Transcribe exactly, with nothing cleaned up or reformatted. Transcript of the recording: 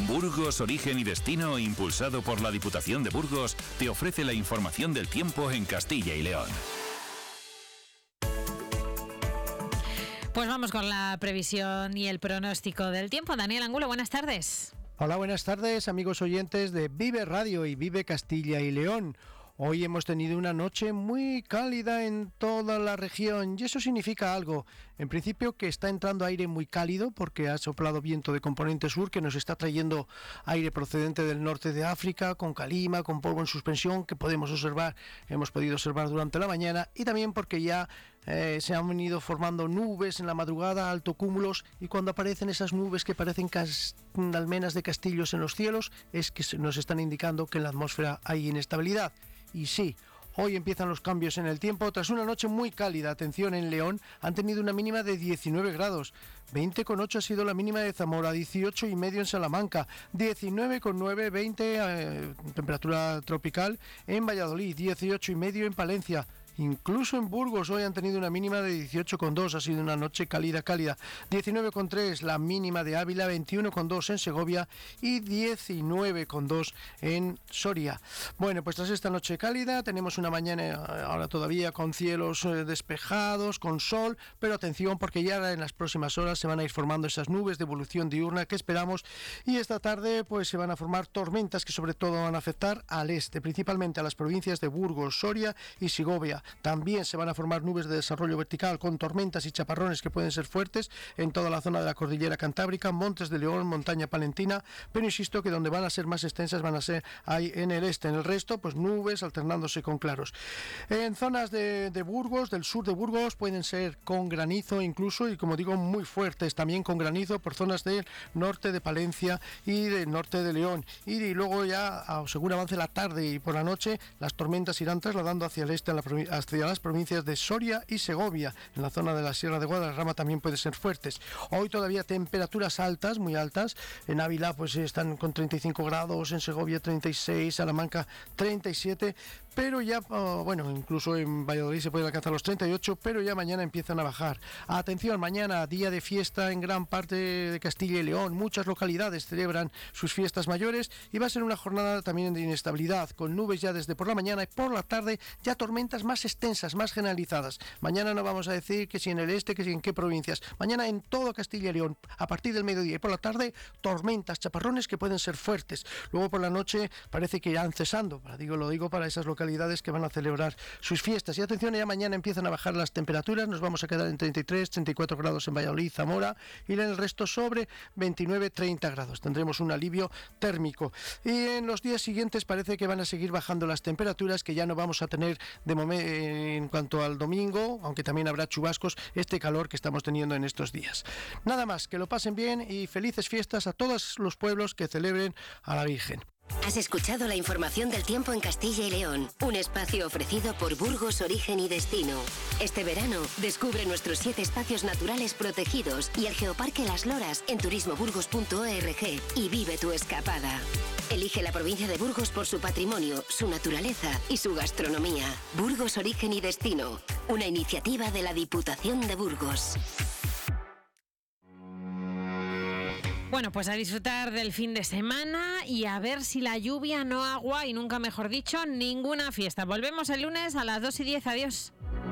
Burgos, Origen y Destino, impulsado por la Diputación de Burgos, te ofrece la información del tiempo en Castilla y León. Pues vamos con la previsión y el pronóstico del tiempo. Daniel Angulo, buenas tardes. Hola, buenas tardes, amigos oyentes de Vive Radio y Vive Castilla y León. Hoy hemos tenido una noche muy cálida en toda la región y eso significa algo. En principio que está entrando aire muy cálido porque ha soplado viento de componente sur que nos está trayendo aire procedente del norte de África con calima, con polvo en suspensión que podemos observar, hemos podido observar durante la mañana, y también porque ya eh, se han venido formando nubes en la madrugada, altocúmulos, y cuando aparecen esas nubes que parecen cas- almenas de castillos en los cielos es que nos están indicando que en la atmósfera hay inestabilidad. Y sí, hoy empiezan los cambios en el tiempo. Tras una noche muy cálida, atención, en León han tenido una mínima de diecinueve grados, veinte coma ocho ha sido la mínima de Zamora, dieciocho y medio en Salamanca, diecinueve coma nueve, veinte eh, temperatura tropical en Valladolid, dieciocho y medio en Palencia. Incluso en Burgos hoy han tenido una mínima de dieciocho coma dos, ha sido una noche cálida, cálida. diecinueve coma tres la mínima de Ávila, veintiuno coma dos en Segovia y diecinueve coma dos en Soria. Bueno, pues tras esta noche cálida tenemos una mañana ahora todavía con cielos despejados, con sol, pero atención porque ya en las próximas horas se van a ir formando esas nubes de evolución diurna que esperamos, y esta tarde pues se van a formar tormentas que sobre todo van a afectar al este, principalmente a las provincias de Burgos, Soria y Segovia. También se van a formar nubes de desarrollo vertical con tormentas y chaparrones que pueden ser fuertes en toda la zona de la cordillera cantábrica, Montes de León, montaña palentina, pero insisto que donde van a ser más extensas van a ser ahí en el este. En el resto, pues nubes alternándose con claros. En zonas de, de Burgos, del sur de Burgos, pueden ser con granizo incluso, y como digo, muy fuertes también con granizo por zonas del norte de Palencia y del norte de León. Y luego ya, según avance la tarde y por la noche, las tormentas irán trasladando hacia el este, en la provincia hacia las provincias de Soria y Segovia. En la zona de la Sierra de Guadarrama también pueden ser fuertes. Hoy todavía temperaturas altas, muy altas. En Ávila pues están con treinta y cinco grados, en Segovia treinta y seis, Salamanca treinta y siete, pero ya, oh, bueno, incluso en Valladolid se pueden alcanzar los treinta y ocho, pero ya mañana empiezan a bajar. Atención, mañana día de fiesta en gran parte de Castilla y León. Muchas localidades celebran sus fiestas mayores y va a ser una jornada también de inestabilidad, con nubes ya desde por la mañana y por la tarde ya tormentas más extensas, más generalizadas. Mañana no vamos a decir que si en el este, que si en qué provincias. Mañana en todo Castilla y León, a partir del mediodía y por la tarde, tormentas, chaparrones que pueden ser fuertes. Luego por la noche parece que irán cesando. Digo, lo digo para esas localidades que van a celebrar sus fiestas. Y atención, ya mañana empiezan a bajar las temperaturas. Nos vamos a quedar en treinta y tres, treinta y cuatro grados en Valladolid, Zamora, y en el resto sobre veintinueve, treinta grados. Tendremos un alivio térmico. Y en los días siguientes parece que van a seguir bajando las temperaturas, que ya no vamos a tener de momento en cuanto al domingo, aunque también habrá chubascos, este calor que estamos teniendo en estos días. Nada más, que lo pasen bien y felices fiestas a todos los pueblos que celebren a la Virgen. Has escuchado la información del tiempo en Castilla y León, un espacio ofrecido por Burgos, Origen y Destino. Este verano, descubre nuestros siete espacios naturales protegidos y el Geoparque Las Loras en turismo burgos punto org y vive tu escapada. Elige la provincia de Burgos por su patrimonio, su naturaleza y su gastronomía. Burgos, Origen y Destino, una iniciativa de la Diputación de Burgos. Bueno, pues a disfrutar del fin de semana y a ver si la lluvia no agua y nunca mejor dicho, ninguna fiesta. Volvemos el lunes a las dos y diez. Adiós.